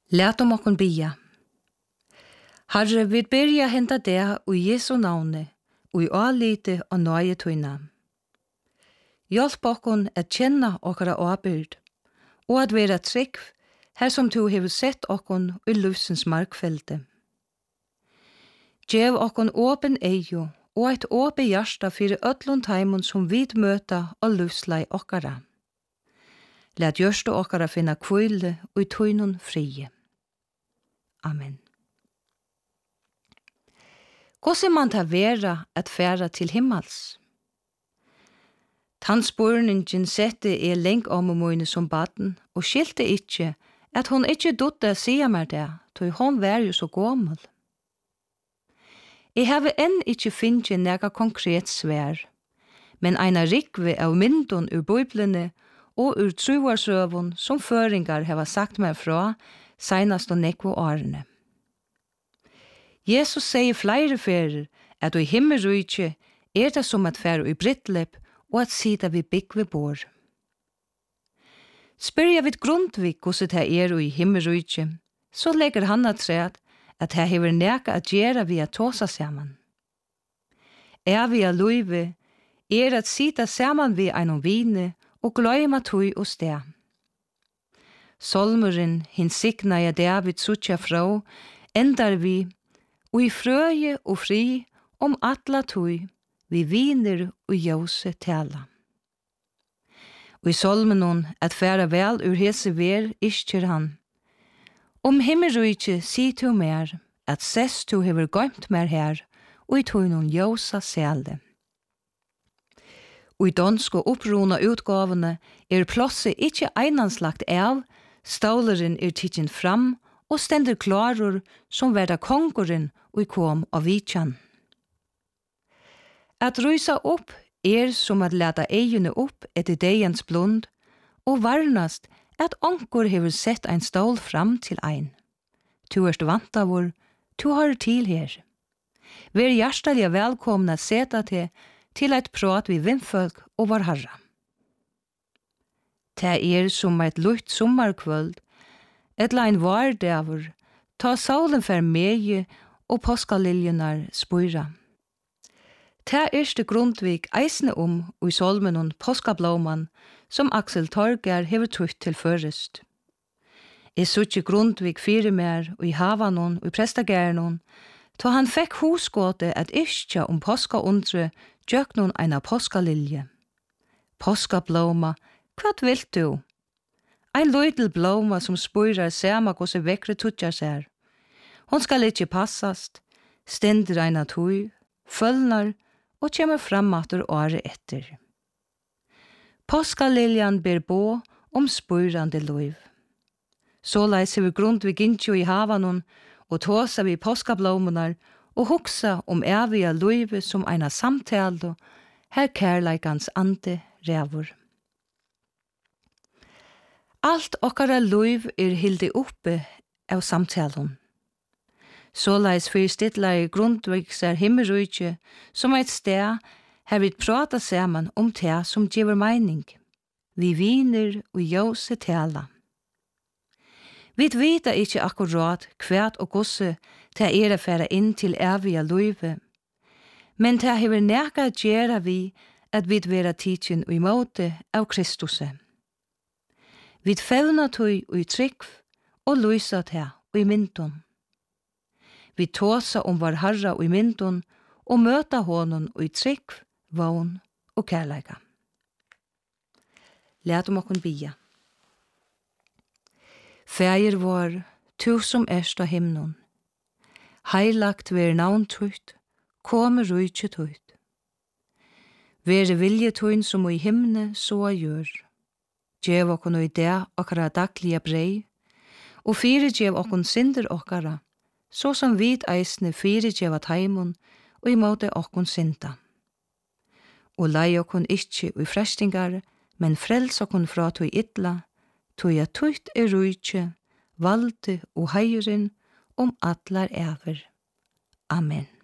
Lät om okon bia. Herre, vi byrja henta det og Jesu navne, og i alite og nøye tøyna. Hjelp okon at kjenna okkara avbyrd, og at vera trygg, her som du hever sett okon i livsens markfelde. Gjev okon åpen eio, og et åpe hjärsta fyrir öllun taimon som vid møta og livslei okkara. Lät gjørste okkara finna kvile og i tøynun frie. Amen. Hvordan man tar vera at færa til himmels? Tannspurningen sette lengt om mine som baden, og skilte ikkje at hon ikkje dotte sia mer det, tog hon var jo så gammel. Jeg har enn ikkje finnje nega konkret svær, men eina rikve av myndun ur biblene og ur truarsøvun som føringar heva sagt meg fra, seinast og nekvo årene. Jesus sier flere ferer at i himmelrujtje det som at fære i brittlepp og at sida vi bygg ved bor. Spør jeg vidt Grundtvig hvordan det i himmelrujtje, så legger han at træt at det hever neka at gjera vi at tåsa saman. Vi a luive at sida saman vi einon vine og gløyma tøy og sted. Solmuren hin signa ja David sutja frå, endar vi, og i frøye og fri om atla tøy, vi viner og jause tala. Og i solmenon at færa vel ur hese ver iskjer han. Om himmelrujtje si tu mer, at sess tu hever gøymt mer her, og i tøynon jausa selde. Og i dansk og opprona utgavene plosset ikkje einanslagt av, ståleren tidsin fram, og stender klarur som verda konguren og i kom av vitjan. At rysa opp som at leta eiene opp etter deians blund, og varnast at onkur hever sett ein stål fram til ein. Tu vant av vår, tu har til her. Vær hjertelig velkomna seta til eit prat vi vimfolk og var herra. Det som eit lutt sommarkvöld, et lein vardavur, ta solen fer meie og påskaliljenar spyra. Det det Grundtvig eisne og i solmenon påskablåman som Axel Torger hever trutt til førest. Suttje Grundtvig fire mer og i havanon og i prestagærnon, ta han fekk hosgåte at iskja påskaundre gjøknon eina påskalilje. Påskablåma, kvat vilt du? Ein løydel blåma som spyrar sema gosse vekre tutjar ser. Hon skal ikkje passast, stender eina tøy, følnar og kjemmer framatter året etter. Påskaliljan ber bo spyrande løyv. Såleis hever Grundtvig inntjo i havanon og tåsa vi påskablåmunar og hoksa evige løyve som eina samtale, her kærleikans ande revur. Alt okkara løyv hildi oppe av samtalen. Såleis fyrir stidlar Grundtvig himmelrujtje som eit sted her vi prata saman te som giver meining. Vi viner og jause tala. Vi vita ikkje akkurat kvært og gosse te a færa inn til evige løyve, men te hever neka gjera vi at vi vera tidsin og i måte av Kristuse. Vi fevna tøy og i trygg og lysa te og i myndun. Vi tåsa var herra og i myndun og møta honom og i trygg, vogn og kærleika. Lät okon bia. Fægir vår, tu som erst av himnon. Heilagt ver navn tøyt, komme rujtje tøyt. Vere vilje tøyn som i himne så gjør. Gjev okon i det okkara daglige brei, og fire gjev okon synder okkara, så som vid eisne fire gjev taimon, og i måte okon synda. Og lei okon ikkje i frestingar, men frels okon fra tøy ytla, tøy at tøyt rujtje, valde og heirin atlar ever. Amen.